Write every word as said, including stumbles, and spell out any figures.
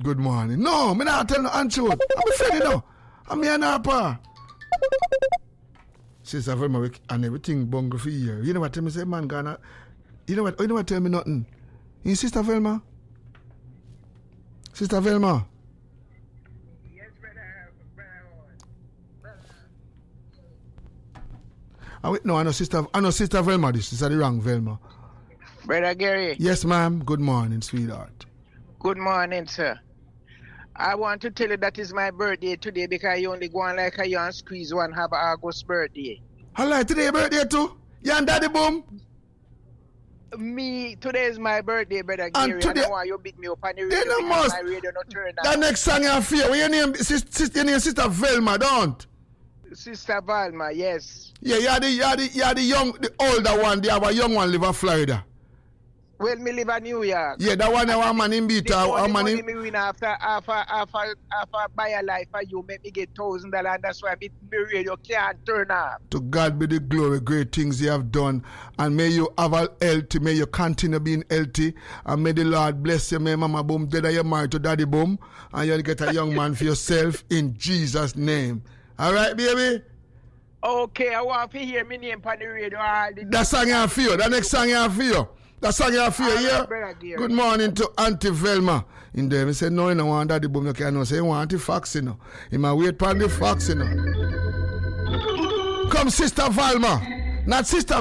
Good morning. No, me not tell no untruth. I'm afraid, you know. I'm here now, pa. Sister Velma, and everything bungle for you. You know what tell me, say, man, Ghana. You know what, you know what tell me nothing? You Sister Velma? Sister Velma? Yes, brother. I wait, no, I know Sister, I know Sister Velma, this is the wrong Velma. Brother Gary. Yes, ma'am. Good morning, sweetheart. Good morning, sir. I want to tell you that is my birthday today because you only go on like a you and squeeze one have August birthday. Hello, today your birthday too? You and Daddy Boom? Me, today is my birthday, brother Gary. And today, I don't want you big me up on the radio then because must, my radio not turn that on. next song you feel, what your name, sister, your name Sister Velma, don't? Sister Valma, yes. Yeah, you are the, you are the, you are the young, the older one, they have a young one live in Florida. Well, me live in New York. Yeah, that one, one man in beat, The a only man money in... me win after, after, after, after buy a life for you, make me get thousand dollars, and that's why me, me radio can't turn off. To God be the glory, great things you have done. And may you have a healthy, may you continue being healthy. And may the Lord bless you. May Mama Boom, dead are you married to Daddy Boom. And you'll get a young man for yourself in Jesus' name. All right, baby? Okay, I want to hear me name on the radio. All the That song you feel, that next song you feel. That song you feel, All yeah? right, brother Gary. Good morning to Auntie Velma. In there, he said, no, you don't want Daddy Boom. You can't say, you want the fox, you know. He might wait for the fox, you know. Come, Sister Valma. Not Sister